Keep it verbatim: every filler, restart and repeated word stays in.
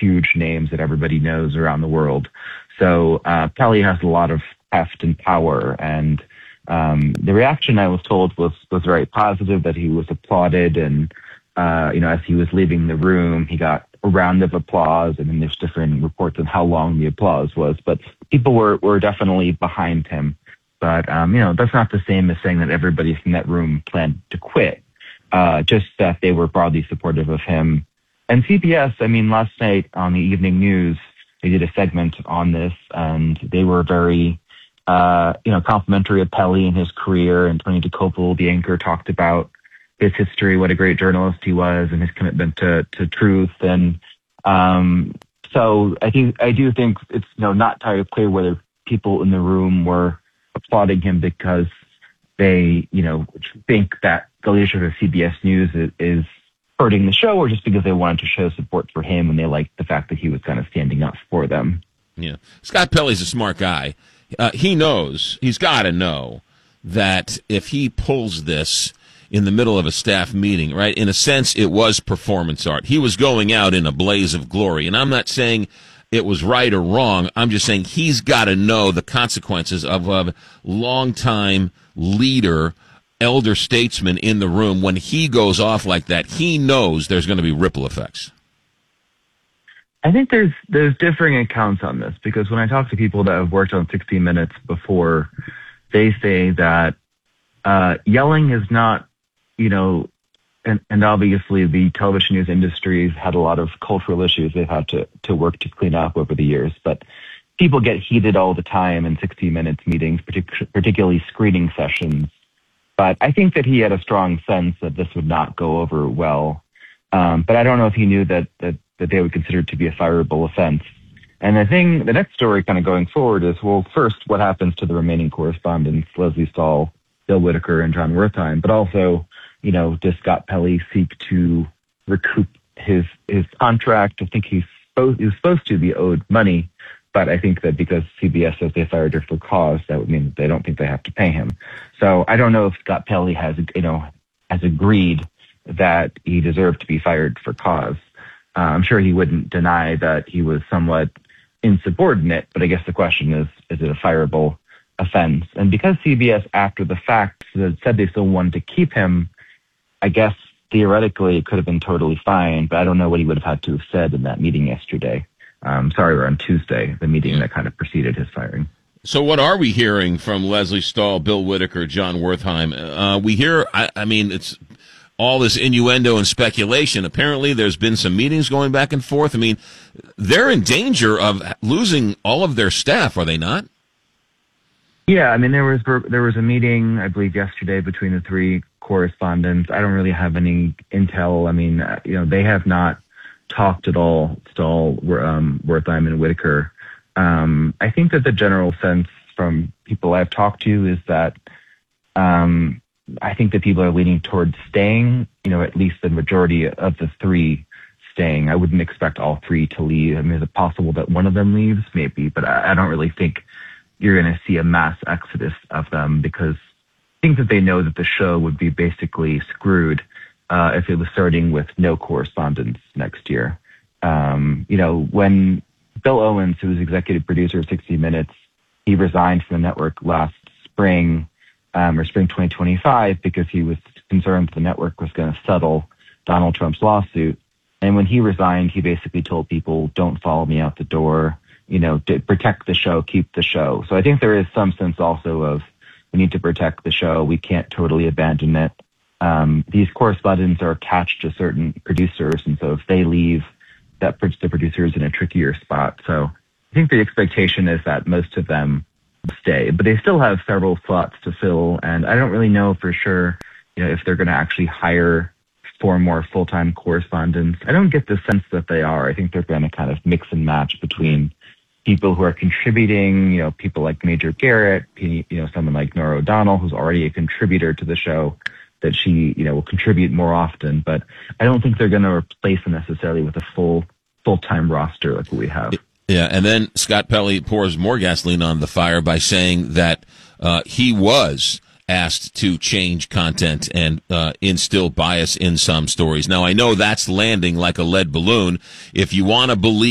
huge names that everybody knows around the world. So uh, Peli has a lot of heft and power, and um, the reaction, I was told, was was very positive. That he was applauded, and uh, you know, as he was leaving the room, he got a round of applause, and then there's different reports on how long the applause was, but people were were definitely behind him. But um, you know, that's not the same as saying that everybody in that room planned to quit. Uh, just that they were broadly supportive of him. And C B S, I mean, last night on the evening news, they did a segment on this, and they were very, uh, you know, complimentary of Peli and his career. And Tony Dokoupil, the anchor, talked about his history, what a great journalist he was, and his commitment to to truth. And um, so I think I do think it's you know not entirely clear whether people in the room were applauding him because they you know think that the leadership of C B S News is, is hurting the show, or just because they wanted to show support for him and they liked the fact that he was kind of standing up for them. Yeah, Scott Pelley's a smart guy. Uh, he knows, he's got to know that if he pulls this in the middle of a staff meeting, right, in a sense, it was performance art. He was going out in a blaze of glory. And I'm not saying it was right or wrong. I'm just saying he's got to know the consequences of a longtime leader, elder statesman in the room. When he goes off like that, he knows there's going to be ripple effects. I think there's there's differing accounts on this, because when I talk to people that have worked on sixty minutes before, they say that uh, yelling is not, you know, and, and obviously the television news industry has had a lot of cultural issues they've had to, to work to clean up over the years. But people get heated all the time in sixty minutes meetings, partic- particularly screening sessions. But I think that he had a strong sense that this would not go over well. Um, but I don't know if he knew that, that, that they would consider it to be a fireable offense. And the thing, the next story kind of going forward is, well, first, what happens to the remaining correspondents, Lesley Stahl, Bill Whitaker, and John Wertheim, but also, you know, does Scott Pelley seek to recoup his his contract? I think he's supposed, he was supposed to be owed money, but I think that because C B S says they fired her for cause, that would mean that they don't think they have to pay him. So I don't know if Scott Pelley has, you know, has agreed that he deserved to be fired for cause. Uh, I'm sure he wouldn't deny that he was somewhat insubordinate, but I guess the question is, is it a fireable offense? And because C B S, after the fact, said they still wanted to keep him, I guess theoretically it could have been totally fine, but I don't know what he would have had to have said in that meeting yesterday. Um, sorry, we're on Tuesday, the meeting that kind of preceded his firing. So what are we hearing from Lesley Stahl, Bill Whitaker, John Wertheim? Uh, we hear, I, I mean, it's all this innuendo and speculation. Apparently there's been some meetings going back and forth. I mean, they're in danger of losing all of their staff, are they not? Yeah, I mean, there was there was a meeting, I believe, yesterday between the three correspondents. I don't really have any intel. I mean, uh, you know, they have not talked at all, Stahl, um, Wertheim, and Whitaker. Um, I think that the general sense from people I've talked to is that um, I think that people are leaning towards staying, you know, at least the majority of the three staying. I wouldn't expect all three to leave. I mean, is it possible that one of them leaves? Maybe, but I, I don't really think you're going to see a mass exodus of them, because I think that they know that the show would be basically screwed uh, if it was starting with no correspondence next year. Um, you know, when Bill Owens, who was executive producer of sixty minutes, he resigned from the network last spring, um, or spring twenty twenty-five, because he was concerned the network was going to settle Donald Trump's lawsuit. And when he resigned, he basically told people, don't follow me out the door, you know, to protect the show, keep the show. So I think there is some sense also of, we need to protect the show. We can't totally abandon it. Um, these correspondents are attached to certain producers, and so if they leave, that puts the producers in a trickier spot. So I think the expectation is that most of them stay, but they still have several slots to fill, and I don't really know for sure, you know, if they're going to actually hire four more full-time correspondents. I don't get the sense that they are. I think they're going to kind of mix and match between people who are contributing, you know, people like Major Garrett, you know, someone like Norah O'Donnell, who's already a contributor to the show, that she, you know, will contribute more often. But I don't think they're going to replace them necessarily with a full, full-time roster like what we have. Yeah, and then Scott Pelley pours more gasoline on the fire by saying that uh, he was asked to change content and uh, instill bias in some stories. Now, I know that's landing like a lead balloon. If you want to believe